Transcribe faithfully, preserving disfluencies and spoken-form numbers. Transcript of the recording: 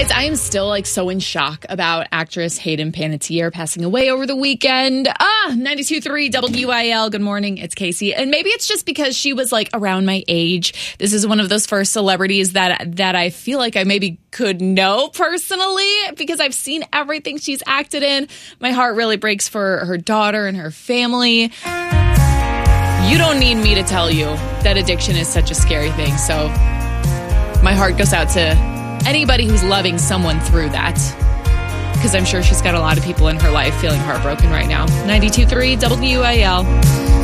Guys, I am still like so in shock about actress Hayden Panettiere passing away over the weekend. Ah, ninety-two point three W I L. Good morning. It's Casey. And maybe it's just because she was like around my age. This is one of those first celebrities that that I feel like I maybe could know personally because I've seen everything she's acted in. My heart really breaks for her daughter and her family. You don't need me to tell you that addiction is such a scary thing. So my heart goes out to anybody who's loving someone through that, because I'm sure she's got a lot of people in her life feeling heartbroken right now. ninety-two point three W I L.